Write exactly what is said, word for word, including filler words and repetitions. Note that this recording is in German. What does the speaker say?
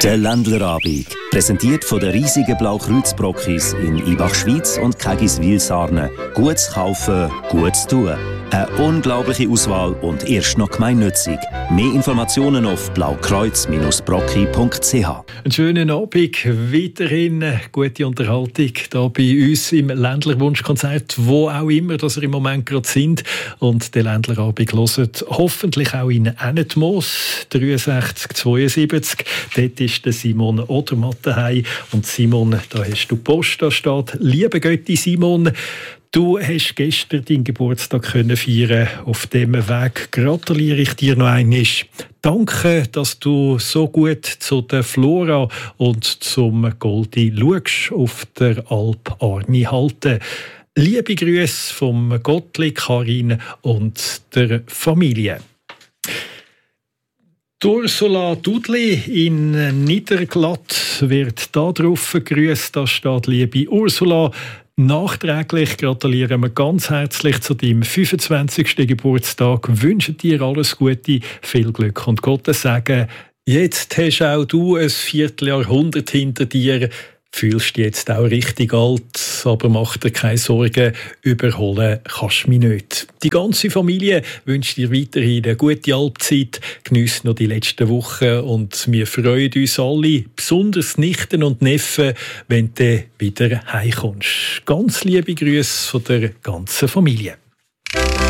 Der Ländlerabend, präsentiert von der riesigen Blaukreuzbrockis in Ibach-Schwyz und Kägiswil-Sarne. Gutes kaufen, gutes tun. Eine unglaubliche Auswahl und erst noch gemeinnützig. Mehr Informationen auf blaukreuz brocki punkt c h. Einen schönen Abend, weiterhin gute Unterhaltung hier bei uns im Ländlerwunschkonzert, wo auch immer dass ihr im Moment gerade sind. Und den Ländlerabend hört hoffentlich auch in Ennetmoos, dreiundsechzig zweiundsiebzig. Dort ist der Simon Odermatt daheim. Und Simon, da hast du Post, da steht: Liebe Götti Simon, du hast gestern deinen Geburtstag können feiern. Auf diesem Weg gratuliere ich dir noch einmal. Danke, dass du so gut zu der Flora und zum Goldi schaust auf der Alp Arni Halte. Liebe Grüße vom Gottli, Karin und der Familie. Ursula Dudli in Niederglatt wird darauf gegrüßt. Da steht: Liebe Ursula, nachträglich gratulieren wir ganz herzlich zu deinem fünfundzwanzigsten Geburtstag. Wünschen dir alles Gute, viel Glück und Gottes Segen. Jetzt hast auch du ein Vierteljahrhundert hinter dir. Fühlst dich jetzt auch richtig alt, aber mach dir keine Sorgen, überholen kannst du mich nicht. Die ganze Familie wünscht dir weiterhin eine gute Halbzeit, geniess noch die letzten Wochen und wir freuen uns alle, besonders Nichten und Neffen, wenn du wieder heimkommst. Ganz liebe Grüße von der ganzen Familie.